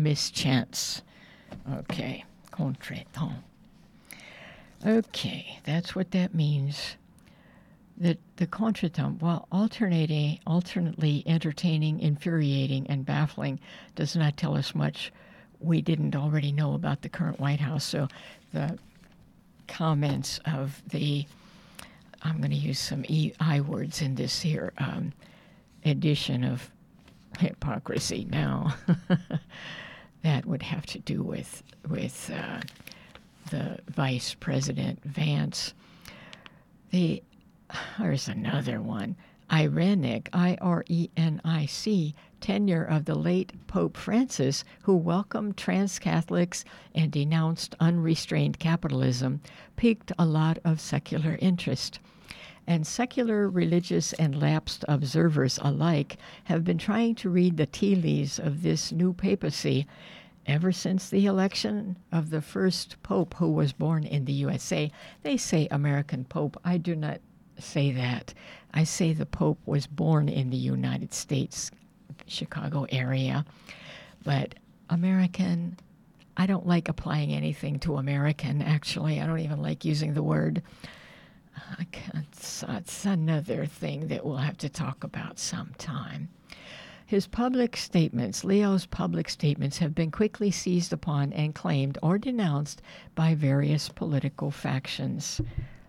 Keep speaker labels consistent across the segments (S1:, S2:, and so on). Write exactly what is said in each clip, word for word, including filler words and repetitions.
S1: mischance. Okay, contretemps. Okay, that's what that means. The, the contretemps, while alternating, alternately entertaining, infuriating, and baffling, does not tell us much we didn't already know about the current White House. So the comments of the, I'm going to use some E I words in this here um, edition of Hypocrisy Now. That would have to do with, with uh, the Vice President Vance. The There's another one. Irenic, I R E N I C, tenure of the late Pope Francis, who welcomed trans Catholics and denounced unrestrained capitalism, piqued a lot of secular interest. And secular, religious, and lapsed observers alike have been trying to read the tea leaves of this new papacy ever since the election of the first Pope who was born in the U S A. They say American Pope. I do not say that. I say the Pope was born in the United States, Chicago area. But American, I don't like applying anything to American, actually. I don't even like using the word. I can't, it's another thing that we'll have to talk about sometime. His public statements, Leo's public statements, have been quickly seized upon and claimed or denounced by various political factions.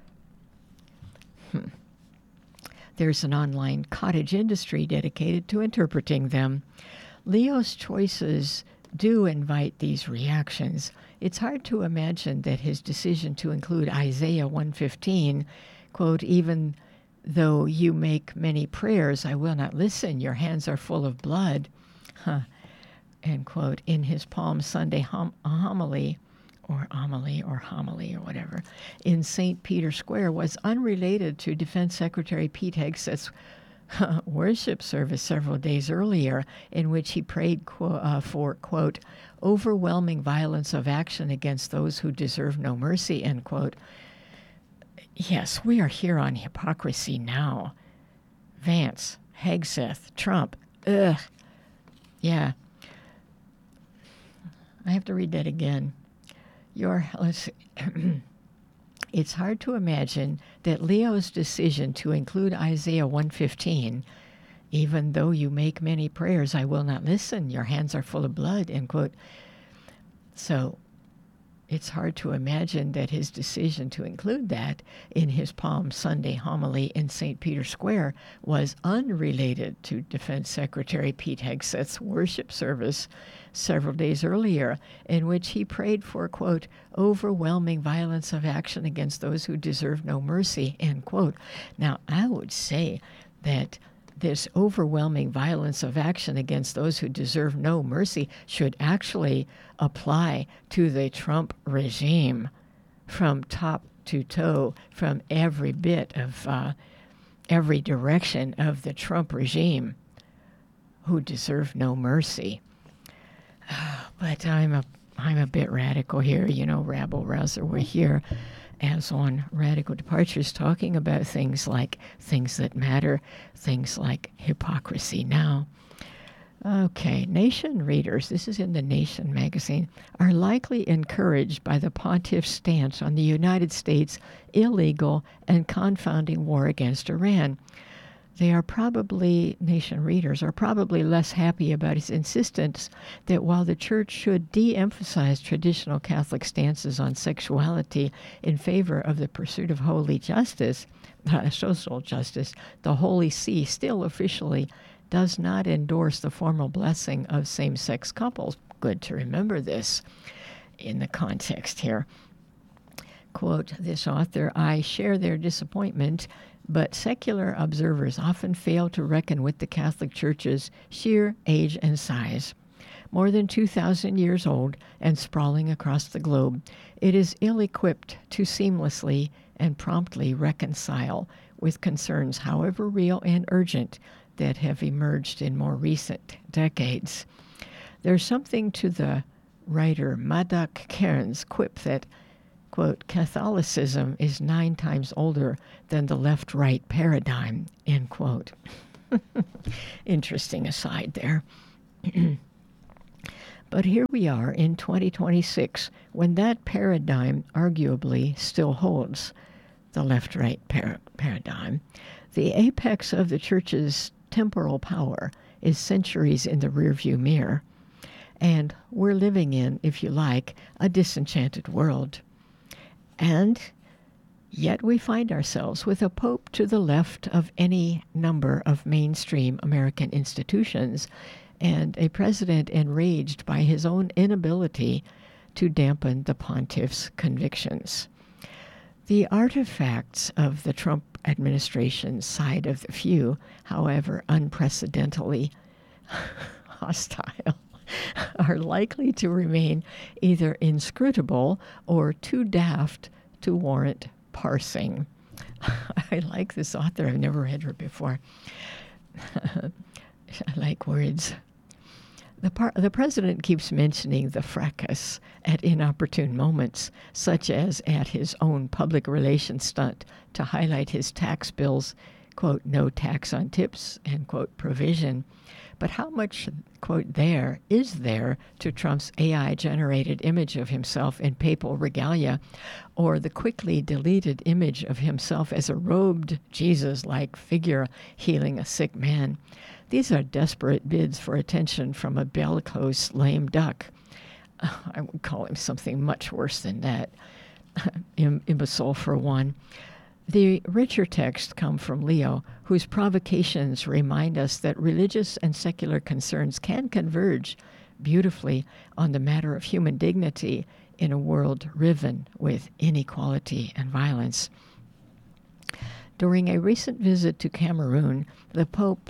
S1: Hmm. There's an online cottage industry dedicated to interpreting them. Leo's choices do invite these reactions. It's hard to imagine that his decision to include Isaiah one fifteen, quote, even though you make many prayers, I will not listen. Your hands are full of blood, huh, end quote, in his Palm Sunday hom- homily, or homily, or homily, or whatever, in Saint Peter Square was unrelated to Defense Secretary Pete Hegseth's worship service several days earlier, in which he prayed qu- uh, for, quote, overwhelming violence of action against those who deserve no mercy, end quote. Yes, we are here on Hypocrisy Now. Vance, Hegseth, Trump, ugh. Yeah. I have to read that again. Your, let's see. It's hard to imagine that Leo's decision to include Isaiah one fifteen, even though you make many prayers, I will not listen, your hands are full of blood, end quote. So it's hard to imagine that his decision to include that in his Palm Sunday homily in Saint Peter Square was unrelated to Defense Secretary Pete Hegseth's worship service several days earlier, in which he prayed for, quote, overwhelming violence of action against those who deserve no mercy, end quote. Now, I would say that this overwhelming violence of action against those who deserve no mercy should actually apply to the Trump regime from top to toe, from every bit of, uh, every direction of the Trump regime, who deserve no mercy. But I'm a, I'm a bit radical here, you know, rabble-rouser. We're here as on Radical Departures, talking about things like things that matter, things like Hypocrisy Now. Okay, Nation readers, this is in the Nation magazine, are likely encouraged by the pontiff's stance on the United States' illegal and confounding war against Iran. They are probably, Nation readers, are probably less happy about his insistence that while the Church should de-emphasize traditional Catholic stances on sexuality in favor of the pursuit of holy justice, uh, social justice, the Holy See still officially does not endorse the formal blessing of same-sex couples. Good to remember this in the context here. Quote, this author, I share their disappointment, but secular observers often fail to reckon with the Catholic Church's sheer age and size. More than two thousand years old and sprawling across the globe, it is ill-equipped to seamlessly and promptly reconcile with concerns, however real and urgent, that have emerged in more recent decades. There's something to the writer Madak Cairns' quip that, quote, Catholicism is nine times older than the left-right paradigm, end quote. Interesting aside there. But here we are in twenty twenty-six when that paradigm arguably still holds, the left-right par- paradigm. The apex of the church's temporal power is centuries in the rearview mirror. And we're living in, if you like, a disenchanted world. And yet we find ourselves with a pope to the left of any number of mainstream American institutions and a president enraged by his own inability to dampen the pontiff's convictions. The artifacts of the Trump administration's side of the few, however unprecedentedly hostile, are likely to remain either inscrutable or too daft to warrant parsing. I like this author. I've never read her before. I like words. The, par- the president keeps mentioning the fracas at inopportune moments, such as at his own public relations stunt to highlight his tax bill's, quote, no tax on tips, end quote, provision. But how much, quote, there is there to Trump's A I-generated image of himself in papal regalia, or the quickly deleted image of himself as a robed Jesus-like figure healing a sick man? These are desperate bids for attention from a bellicose lame duck. I would call him something much worse than that. Im- imbecile for one. The richer texts come from Leo, whose provocations remind us that religious and secular concerns can converge beautifully on the matter of human dignity in a world riven with inequality and violence. During a recent visit to Cameroon, the Pope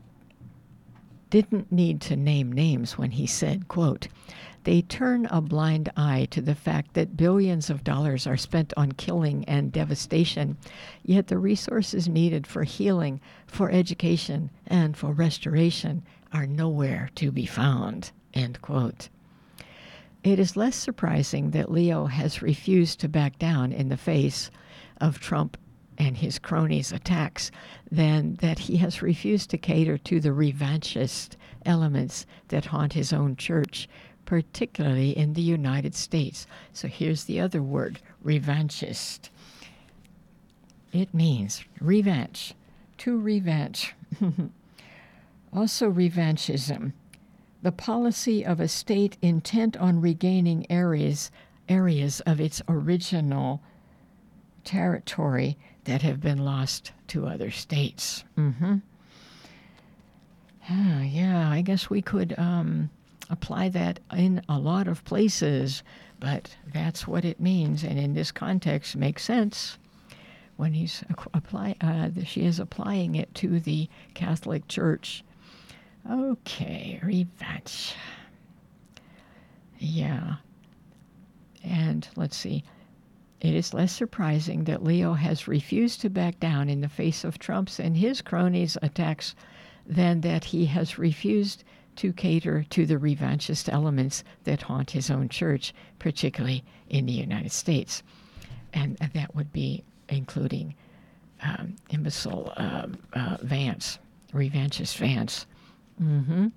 S1: didn't need to name names when he said, quote, they turn a blind eye to the fact that billions of dollars are spent on killing and devastation, yet the resources needed for healing, for education, and for restoration are nowhere to be found, end quote. It is less surprising that Leo has refused to back down in the face of Trump and his cronies' attacks than that he has refused to cater to the revanchist elements that haunt his own church, particularly in the United States. So here's the other word, revanchist. It means revenge, to revenge. Also revanchism, the policy of a state intent on regaining areas, areas of its original territory that have been lost to other states. Mm-hmm. Ah, yeah, I guess we could um, apply that in a lot of places, but that's what it means, and in this context makes sense when he's apply. Uh, she is applying it to the Catholic Church. Okay, revenge. Yeah, and let's see. It is less surprising that Leo has refused to back down in the face of Trump's and his cronies' attacks than that he has refused to cater to the revanchist elements that haunt his own church, particularly in the United States. And that would be including um, imbecile uh, uh, Vance, revanchist Vance. Mm-hmm.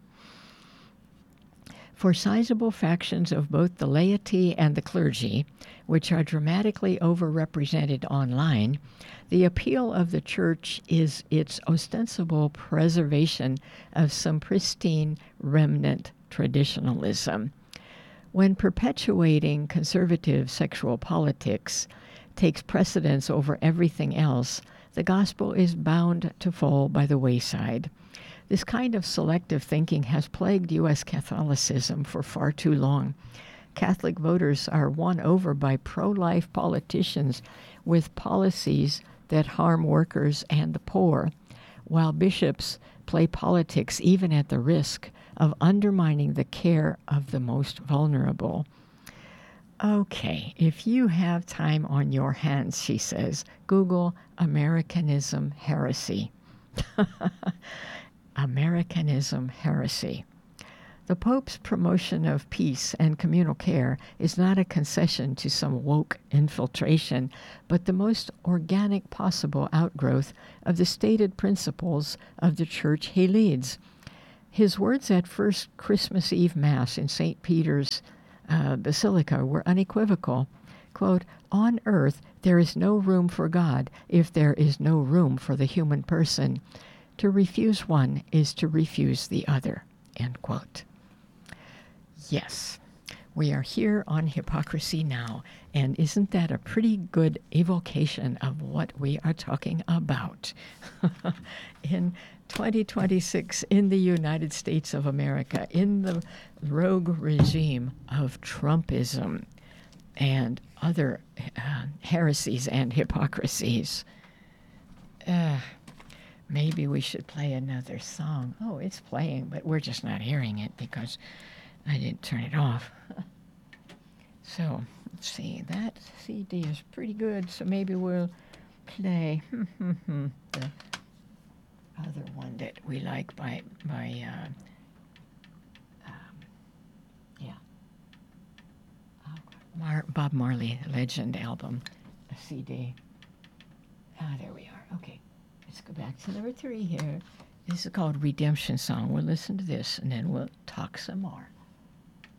S1: For sizable factions of both the laity and the clergy, which are dramatically overrepresented online, the appeal of the church is its ostensible preservation of some pristine remnant traditionalism. When perpetuating conservative sexual politics takes precedence over everything else, the gospel is bound to fall by the wayside. This kind of selective thinking has plagued U S Catholicism for far too long. Catholic voters are won over by pro-life politicians with policies that harm workers and the poor, while bishops play politics even at the risk of undermining the care of the most vulnerable. Okay, if you have time on your hands, she says, Google Americanism heresy. Americanism heresy. The Pope's promotion of peace and communal care is not a concession to some woke infiltration, but the most organic possible outgrowth of the stated principles of the church he leads. His words at first Christmas Eve Mass in Saint Peter's uh, Basilica were unequivocal. Quote, "On earth there is no room for God if there is no room for the human person. To refuse one is to refuse the other." End quote. Yes, we are here on Hypocrisy Now, and isn't that a pretty good evocation of what we are talking about? In twenty twenty-six, in the United States of America, in the rogue regime of Trumpism and other uh, heresies and hypocrisies. Uh, maybe we should play another song. Oh, it's playing, but we're just not hearing it because I didn't turn it off. So, let's see. That C D is pretty good, so maybe we'll play the other one that we like by, by uh, um, yeah, Mar- Bob Marley, Legend album, a C D. Ah, there we are. Okay, let's go back to number three here. This is called Redemption Song. We'll listen to this, and then we'll talk some more.